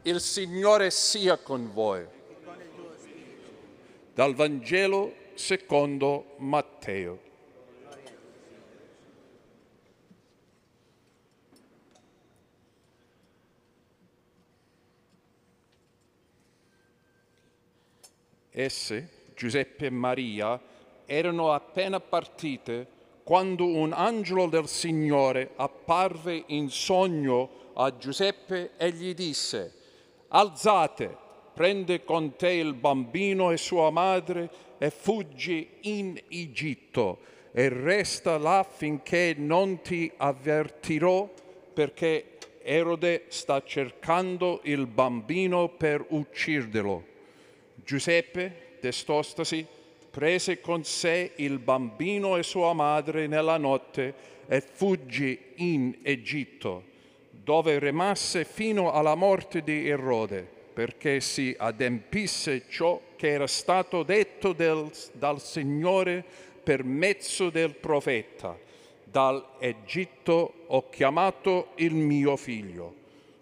Il Signore sia con voi. Dal Vangelo secondo Matteo. Esse, Giuseppe e Maria, erano appena partite quando un angelo del Signore apparve in sogno a Giuseppe e gli disse: «Alzate, prende con te il bambino e sua madre e fuggi in Egitto e resta là finché non ti avvertirò, perché Erode sta cercando il bambino per ucciderlo». Giuseppe, destostasi, prese con sé il bambino e sua madre nella notte e fuggì in Egitto, dove rimase fino alla morte di Erode, perché si adempisse ciò che era stato detto dal Signore per mezzo del profeta: «Dall'Egitto ho chiamato il mio figlio».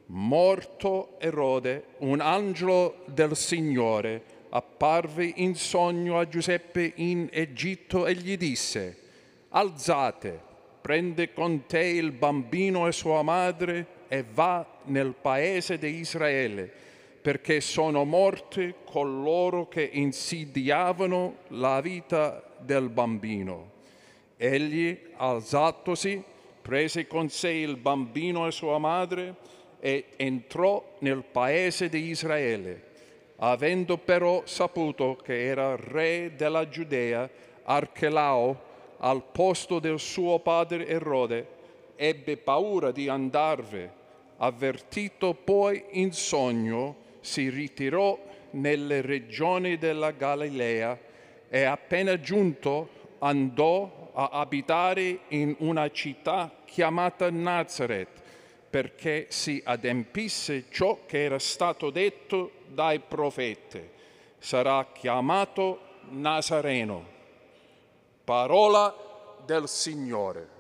Morto Erode, un angelo del Signore apparve in sogno a Giuseppe in Egitto e gli disse: «Alzate, prende con te il bambino e sua madre e va nel paese di Israele, perché sono morti coloro che insidiavano la vita del bambino». Egli, alzatosi, prese con sé il bambino e sua madre e entrò nel paese di Israele. Avendo però saputo che era re della Giudea, Archelao, al posto del suo padre Erode, ebbe paura di andarve. Avvertito poi in sogno, si ritirò nelle regioni della Galilea e appena giunto andò a abitare in una città chiamata Nazaret, perché si adempisse ciò che era stato detto dai profeti: sarà chiamato Nazareno. Parola del Signore.